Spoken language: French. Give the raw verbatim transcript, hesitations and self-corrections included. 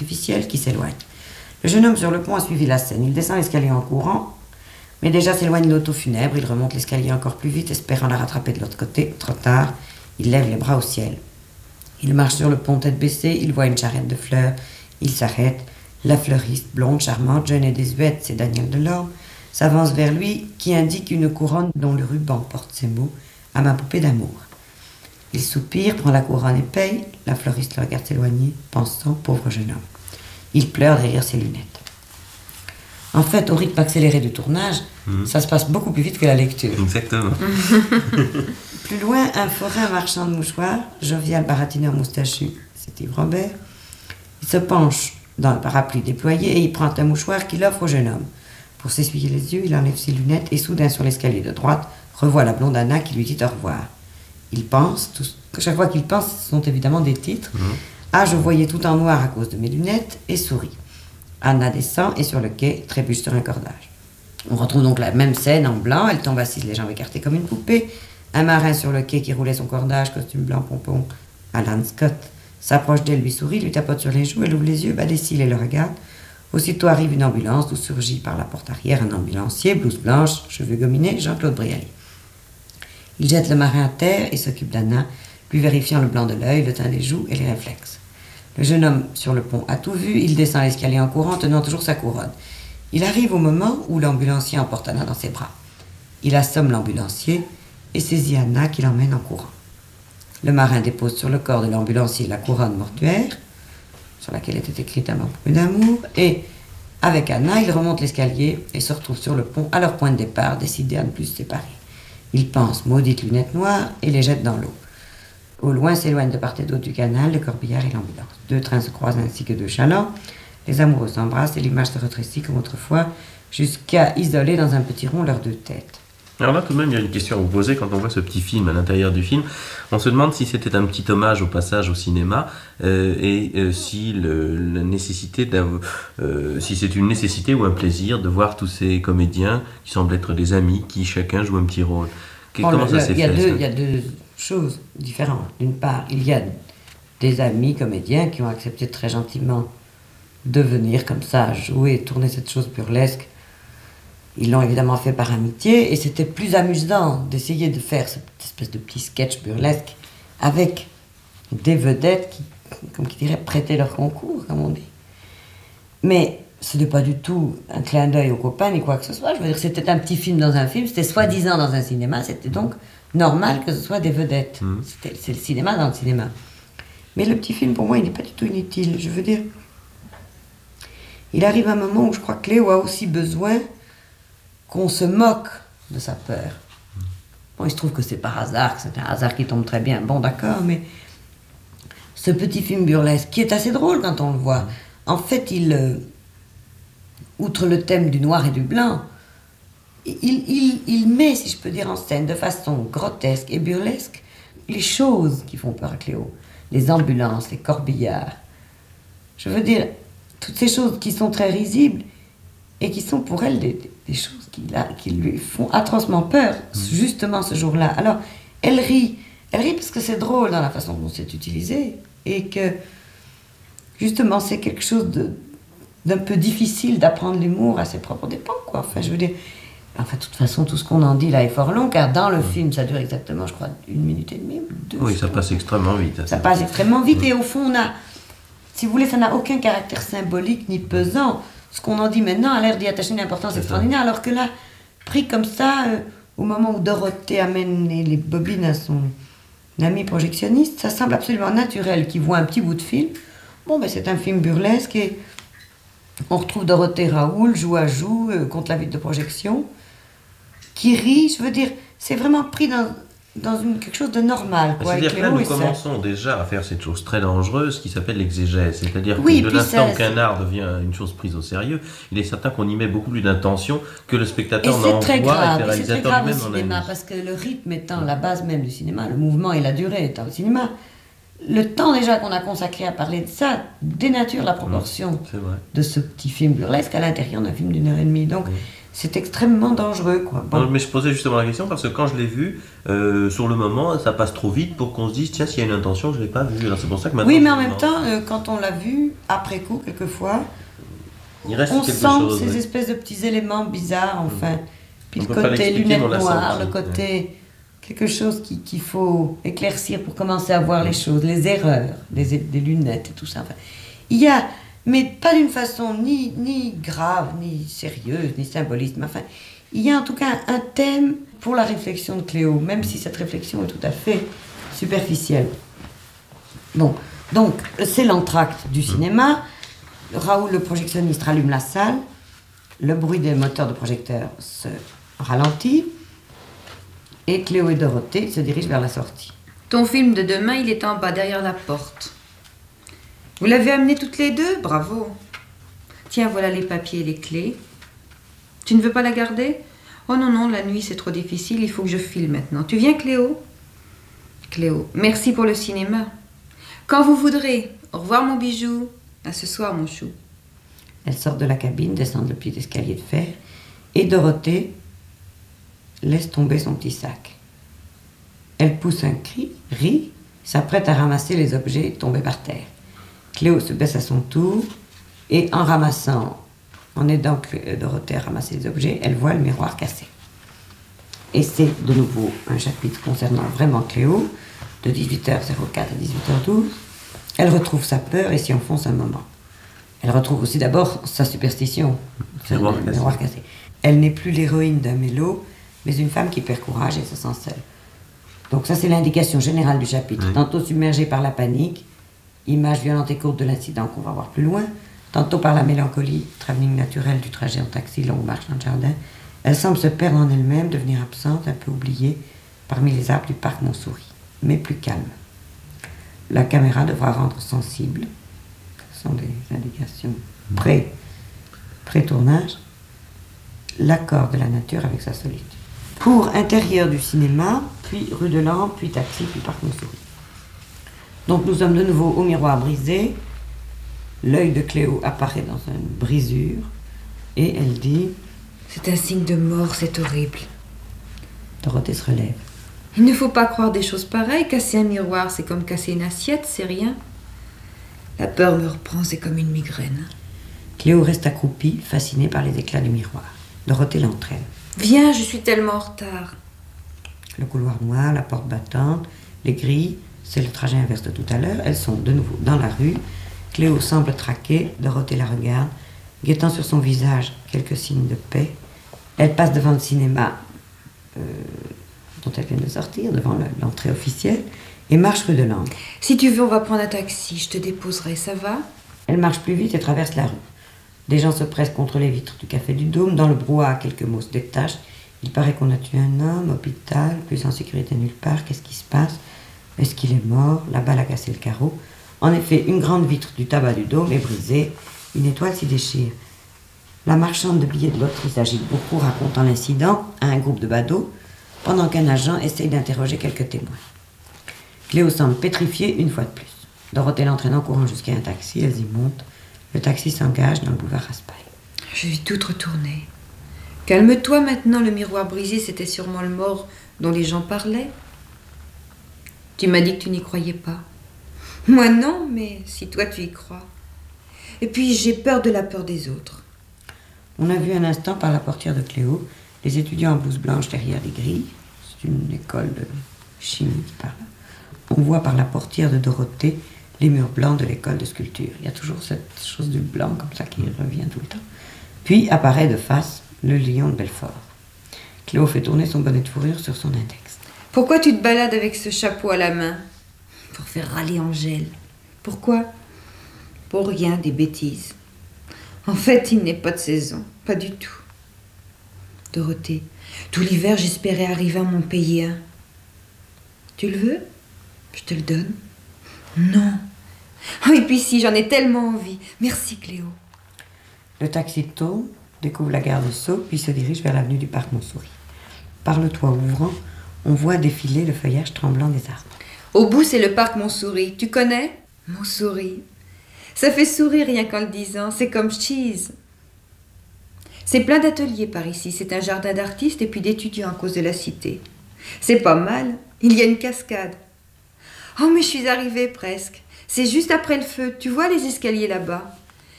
artificielle qui s'éloigne. Le jeune homme sur le pont a suivi la scène. Il descend l'escalier en courant, mais déjà s'éloigne l'auto funèbre. Il remonte l'escalier encore plus vite, espérant la rattraper de l'autre côté. Trop tard, il lève les bras au ciel. Il marche sur le pont tête baissée, il voit une charrette de fleurs. Il s'arrête. La fleuriste, blonde, charmante, jeune et désuète, c'est Danielle Delorme, s'avance vers lui, qui indique une couronne dont le ruban porte ces mots « à ma poupée d'amour ». Il soupire, prend la couronne et paye. La fleuriste le regarde s'éloigner, pensant « pauvre jeune homme ». Il pleure derrière ses lunettes. En fait, au rythme accéléré du tournage, mmh. ça se passe beaucoup plus vite que la lecture. Exactement. Plus loin, un forain marchand de mouchoirs, jovial baratineur moustachu, c'est Yves Robert. Il se penche dans le parapluie déployé et il prend un mouchoir qu'il offre au jeune homme. Pour s'essuyer les yeux, il enlève ses lunettes et soudain sur l'escalier de droite, revoit la blonde Anna qui lui dit au revoir. Il pense, tout, chaque fois qu'il pense, ce sont évidemment des titres. Mmh. Ah, je voyais tout en noir à cause de mes lunettes et sourit. Anna descend et sur le quai trébuche sur un cordage. On retrouve donc la même scène en blanc, elle tombe assise les jambes écartées comme une poupée. Un marin sur le quai qui roulait son cordage, costume blanc pompon, Alan Scott, s'approche d'elle, lui sourit, lui tapote sur les joues, elle ouvre les yeux, bat les cils et le regarde. Aussitôt arrive une ambulance d'où surgit par la porte arrière un ambulancier, blouse blanche, cheveux gominés, Jean-Claude Brialy. Il jette le marin à terre et s'occupe d'Anna, lui vérifiant le blanc de l'œil, le teint des joues et les réflexes. Le jeune homme sur le pont a tout vu, il descend l'escalier en courant, tenant toujours sa couronne. Il arrive au moment où l'ambulancier emporte Anna dans ses bras. Il assomme l'ambulancier et saisit Anna qui l'emmène en courant. Le marin dépose sur le corps de l'ambulancier la couronne mortuaire, sur laquelle était écrite un mot d'amour, et avec Anna, il remonte l'escalier et se retrouve sur le pont à leur point de départ, décidés à ne plus se séparer. Il pense maudite lunettes noires et les jette dans l'eau. Au loin s'éloignent de part et d'autre du canal le corbillard et l'ambulance. Deux trains se croisent ainsi que deux chalands. Les amoureux s'embrassent et l'image se rétrécit comme autrefois, jusqu'à isoler dans un petit rond leurs deux têtes. Alors là, tout de même, il y a une question à vous poser quand on voit ce petit film à l'intérieur du film. On se demande si c'était un petit hommage au passage au cinéma euh, et euh, si, le, la nécessité euh, si c'est une nécessité ou un plaisir de voir tous ces comédiens qui semblent être des amis, qui chacun joue un petit rôle. Bon, Comment le, ça s'est fait, deux, Il y a deux choses différentes. D'une part, il y a des amis comédiens qui ont accepté très gentiment de venir comme ça jouer et tourner cette chose burlesque. Ils l'ont évidemment fait par amitié et c'était plus amusant d'essayer de faire cette espèce de petit sketch burlesque avec des vedettes qui, comme qui dirait, prêtaient leur concours, comme on dit. Mais ce n'est pas du tout un clin d'œil aux copains ni quoi que ce soit. Je veux dire, c'était un petit film dans un film, c'était soi-disant dans un cinéma, c'était donc normal que ce soit des vedettes. Mmh. C'était, c'est le cinéma dans le cinéma. Mais le petit film, pour moi, il n'est pas du tout inutile. Je veux dire, il arrive un moment où je crois que Léo a aussi besoin qu'on se moque de sa peur. Bon, il se trouve que c'est par hasard, que c'est un hasard qui tombe très bien. Bon, d'accord, mais ce petit film burlesque, qui est assez drôle quand on le voit, en fait, il, euh, outre le thème du noir et du blanc, il, il, il met, si je peux dire, en scène de façon grotesque et burlesque les choses qui font peur à Cléo. Les ambulances, les corbillards. Je veux dire, toutes ces choses qui sont très risibles et qui sont pour elle des, des choses qui, là, qui lui font atrocement peur, mmh. justement ce jour-là. Alors, elle rit. Elle rit parce que c'est drôle dans la façon dont c'est utilisé et que, justement, c'est quelque chose de, d'un peu difficile d'apprendre l'humour à ses propres dépens, quoi. Enfin, je veux dire... Enfin, de toute façon, tout ce qu'on en dit là est fort long, car dans le mmh. film, ça dure exactement, je crois, une minute et demie, deux. Oui, ça passe extrêmement vite. Ça, ça passe extrêmement vite, mmh. et au fond, on a... Si vous voulez, ça n'a aucun caractère symbolique ni pesant. Ce qu'on en dit maintenant a l'air d'y attacher une importance c'est extraordinaire, ça. Alors que là, pris comme ça, euh, au moment où Dorothée amène les, les bobines à son ami projectionniste, ça semble absolument naturel qu'il voit un petit bout de film. Bon, ben c'est un film burlesque et on retrouve Dorothée Raoul, joue à joue, euh, contre la vitre de projection, qui rit, je veux dire, c'est vraiment pris dans... dans une, quelque chose de normal. Quoi, c'est-à-dire que là, nous ça. commençons déjà à faire cette chose très dangereuse qui s'appelle l'exégèse. C'est-à-dire oui, que de l'instant ça, qu'un art devient une chose prise au sérieux, il est certain qu'on y met beaucoup plus d'intention que le spectateur n'en voit et que les réalisateurs lui-même en cinéma, parce que le rythme étant la base même du cinéma, le mouvement et la durée étant le cinéma, le temps déjà qu'on a consacré à parler de ça dénature la proportion mmh, de ce petit film burlesque à l'intérieur d'un film d'une heure et demie. Donc, mmh. c'est extrêmement dangereux, quoi. Bon. Non, mais je posais justement la question parce que quand je l'ai vu, euh, sur le moment, ça passe trop vite pour qu'on se dise, tiens, s'il y a une intention, je ne l'ai pas vu. Alors c'est pour ça que maintenant. Oui, mais en même temps, euh, quand on l'a vu, après coup, quelquefois, il reste on quelque sent chose, ces oui. espèces de petits éléments bizarres, enfin. Puis On le peut pas côté l'expliquer, mais on lunettes l'a noires, senti, le côté quelque chose qui- qu'il faut éclaircir pour commencer à voir les choses, les erreurs des, des lunettes et tout ça. Enfin, il y a, mais pas d'une façon ni, ni grave, ni sérieuse, ni symboliste, mais enfin, il y a en tout cas un thème pour la réflexion de Cléo, même si cette réflexion est tout à fait superficielle. Bon, donc c'est l'entracte du cinéma. Raoul, le projectionniste, rallume la salle. Le bruit des moteurs de projecteur se ralentit. Et Cléo et Dorothée se dirigent vers la sortie. Ton film de demain, il est en bas, derrière la porte. Vous l'avez amené toutes les deux? Bravo. Tiens, voilà les papiers et les clés. Tu ne veux pas la garder? Oh non, non, la nuit c'est trop difficile, il faut que je file maintenant. Tu viens, Cléo? Cléo, merci pour le cinéma. Quand vous voudrez. Au revoir, mon bijou. À ce soir, mon chou. Elle sort de la cabine, descend le petit escalier de fer, et Dorothée laisse tomber son petit sac. Elle pousse un cri, rit, s'apprête à ramasser les objets tombés par terre. Cléo se baisse à son tour, et en ramassant, en aidant Clé- Dorothée à ramasser les objets, elle voit le miroir cassé. Et c'est de nouveau un chapitre concernant vraiment Cléo, de dix-huit heures quatre à dix-huit heures douze. Elle retrouve sa peur et s'y enfonce un moment. Elle retrouve aussi d'abord sa superstition, le Miroir cassé. miroir cassé. Elle n'est plus l'héroïne d'un mélo, mais une femme qui perd courage et se sent seule. Donc ça, c'est l'indication générale du chapitre. Oui. Tantôt submergée par la panique, image violente et courte de l'incident qu'on va voir plus loin, tantôt par la mélancolie, travelling naturel du trajet en taxi, longue marche dans le jardin, elle semble se perdre en elle-même, devenir absente, un peu oubliée, parmi les arbres du parc Montsouris, mais plus calme. La caméra devra rendre sensible, ce sont des indications pré, pré-tournage, l'accord de la nature avec sa solitude. Pour intérieur du cinéma, puis rue de Lampe, puis taxi, puis parc Montsouris. Donc nous sommes de nouveau au miroir brisé, l'œil de Cléo apparaît dans une brisure, et elle dit... C'est un signe de mort, c'est horrible. Dorothée se relève. Il ne faut pas croire des choses pareilles. Casser un miroir, c'est comme casser une assiette, c'est rien. La peur me reprend, c'est comme une migraine. Cléo reste accroupie, fascinée par les éclats du miroir. Dorothée l'entraîne. Viens, je suis tellement en retard. Le couloir noir, la porte battante, les grilles, c'est le trajet inverse de tout à l'heure. Elles sont de nouveau dans la rue. Cléo semble traquée, Dorothée la regarde, guettant sur son visage quelques signes de paix. Elle passe devant le cinéma euh, dont elle vient de sortir, devant le- l'entrée officielle, et marche rue de Langres. Si tu veux, on va prendre un taxi, je te déposerai, ça va? Elle marche plus vite et traverse la rue. Des gens se pressent contre les vitres du Café du Dôme. Dans le brouhaha, quelques mots se détachent. Il paraît qu'on a tué un homme, hôpital, plus en sécurité nulle part. Qu'est-ce qui se passe? Est-ce qu'il est mort? La balle a cassé le carreau. En effet, une grande vitre du tabac du Dôme est brisée. Une étoile s'y déchire. La marchande de billets de loterie s'agite beaucoup, racontant l'incident à un groupe de badauds, pendant qu'un agent essaye d'interroger quelques témoins. Cléo semble pétrifiée une fois de plus. Dorothée l'entraîne en courant jusqu'à un taxi, elles y montent. Le taxi s'engage dans le boulevard Raspail. Je vais tout retourner. Calme-toi maintenant, le miroir brisé, c'était sûrement le mort dont les gens parlaient. Tu m'as dit que tu n'y croyais pas. Moi non, mais si toi tu y crois. Et puis j'ai peur de la peur des autres. On a vu un instant par la portière de Cléo les étudiants en blouse blanche derrière les grilles. C'est une école de chimie qui parle. On voit par la portière de Dorothée les murs blancs de l'école de sculpture. Il y a toujours cette chose du blanc comme ça qui revient tout le temps. Puis apparaît de face le lion de Belfort. Cléo fait tourner son bonnet de fourrure sur son index. Pourquoi tu te balades avec ce chapeau à la main? Pour faire râler Angèle. Pourquoi? Pour rien, des bêtises. En fait, il n'est pas de saison. Pas du tout. Dorothée, tout l'hiver, j'espérais arriver à m'en payer un. Tu le veux? Je te le donne. Non. Oh, et puis si, j'en ai tellement envie. Merci, Cléo. Le taxi tourne, découvre la gare de Sceaux, puis se dirige vers l'avenue du Parc Montsouris. Par le toit ouvrant, on voit défiler le feuillage tremblant des arbres. Au bout, c'est le parc Montsouris. Tu connais? Montsouris. Ça fait sourire rien qu'en le disant. C'est comme cheese. C'est plein d'ateliers par ici. C'est un jardin d'artistes et puis d'étudiants à cause de la cité. C'est pas mal. Il y a une cascade. Oh, mais je suis arrivée presque. C'est juste après le feu. Tu vois les escaliers là-bas?